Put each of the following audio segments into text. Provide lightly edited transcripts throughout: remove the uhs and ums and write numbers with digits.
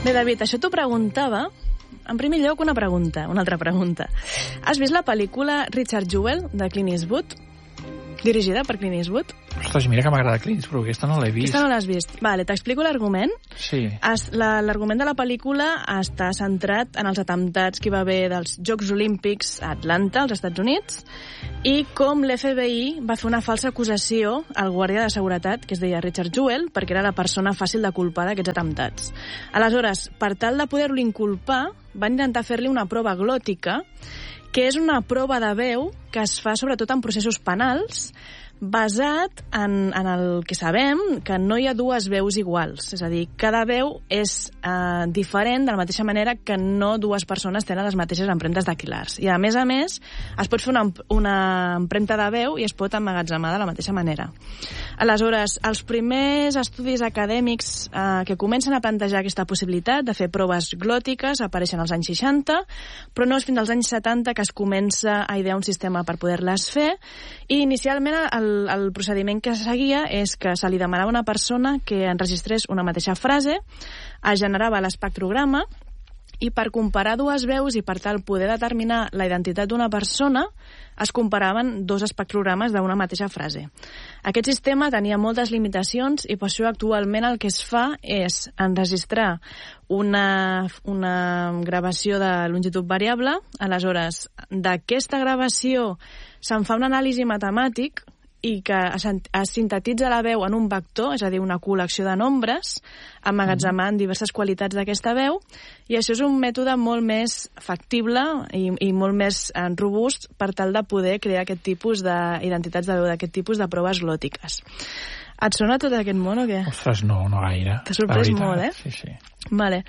Bé, David, això t'ho preguntava. En primer lloc, una altra pregunta. Has vist la pel·lícula Richard Jewell, de Clint Eastwood? Dirigida per Clint Eastwood? Ostres, mira que m'agrada Clint Eastwood, aquesta no l'he vist. Aquesta no l'has vist. Vale, t'explico l'argument. Sí. L'argument de la pel·lícula està centrat en els atemptats que hi va haver dels Jocs Olímpics a Atlanta, als Estats Units, i com l'FBI va fer una falsa acusació al guàrdia de seguretat, que es deia Richard Jewell, perquè era la persona fàcil de culpar d'aquests atemptats. Aleshores, per tal de poder-lo inculpar, van intentar fer-li una prova glòtica, que és una prova de veu que es fa sobretot en processos penals, basat en el que sabem, que no hi ha dues veus iguals. És a dir, cada veu és diferent de la mateixa manera que no dues persones tenen les mateixes empremtes dactilars. I a més, es pot fer una empremta de veu i es pot emmagatzemar de la mateixa manera. Aleshores, els primers estudis acadèmics que comencen a plantejar aquesta possibilitat de fer proves glòtiques apareixen als anys 60, però no és fins als anys 70 que es comença a idear un sistema per poder-les fer, i inicialment el procediment que seguia és que se li demanava a una persona que enregistrés una mateixa frase, es generava l'espectrograma, i per comparar dues veus i per tal poder determinar la identitat d'una persona, es comparaven dos espectrogrames d'una mateixa frase. Aquest sistema tenia moltes limitacions i per això actualment el que es fa és enregistrar una gravació de longitud variable. Aleshores, d'aquesta gravació se'n fa un anàlisi matemàtic i que es sintetitza la veu en un vector, és a dir, una col·lecció de nombres, emmagatzemant diverses qualitats d'aquesta veu, i això és un mètode molt més factible i molt més robust per tal de poder crear aquest tipus d'identitats de veu, d'aquest tipus de proves glòtiques. Et sona tot aquest món o què? Ostres, no gaire. T'ha sorprès molt, eh? Sí. Vale.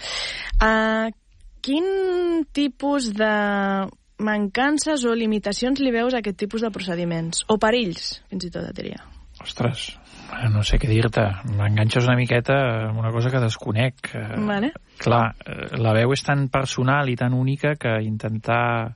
Quin tipus de mancances o limitacions li veus a aquest tipus de procediments? O perills, fins i tot, et diria. Ostres, no sé què dir-te. M'enganxes una miqueta amb una cosa que desconec. Vale. Clar, la veu és tan personal i tan única que intentar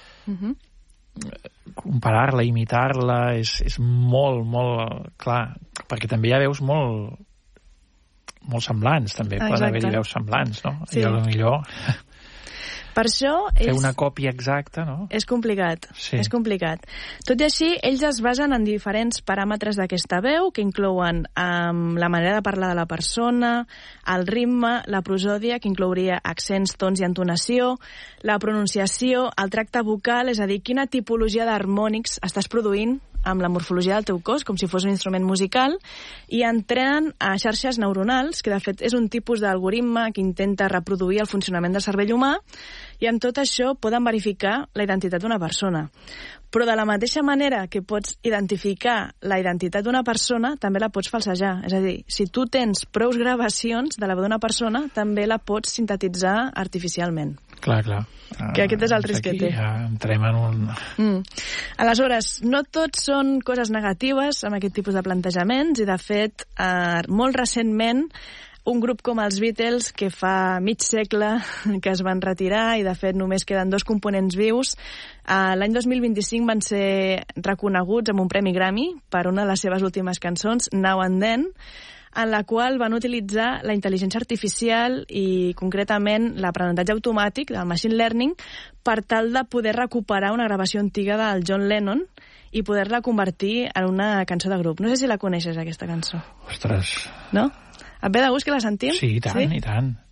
comparar-la, imitar-la, és molt, molt... Clar, perquè també hi ha veus molt semblants, també. Poden haver-hi veus semblants, no? Sí. I millor... Per això fer una còpia exacta, no? És complicat, sí. És complicat. Tot i així, ells es basen en diferents paràmetres d'aquesta veu, que inclouen la manera de parlar de la persona, el ritme, la prosòdia, que inclouria accents, tons i entonació, la pronunciació, el tracte vocal, és a dir, quina tipologia d'harmònics estàs produint amb la morfologia del teu cos, com si fos un instrument musical, i entrenen a xarxes neuronals, que de fet és un tipus d'algoritme que intenta reproduir el funcionament del cervell humà, i amb tot això poden verificar la identitat d'una persona. Però de la mateixa manera que pots identificar la identitat d'una persona, també la pots falsejar. És a dir, si tu tens prou gravacions de la veu d'una persona, també la pots sintetitzar artificialment. Clar. Que aquest és el risc que té. Ja entrem en un... Aleshores, no tots són coses negatives amb aquest tipus de plantejaments, i de fet, molt recentment, un grup com els Beatles, que fa mig segle que es van retirar i de fet només queden dos components vius, l'any 2025 van ser reconeguts amb un premi Grammy per una de les seves últimes cançons, Now and Then, en la qual van utilitzar la intel·ligència artificial i concretament l'aprenentatge automàtic del machine learning per tal de poder recuperar una gravació antiga del John Lennon i poder-la convertir en una cançó de grup. No sé si la coneixes, aquesta cançó. Ostres. No? Et ve de gust que la sentim? Sí, i tant.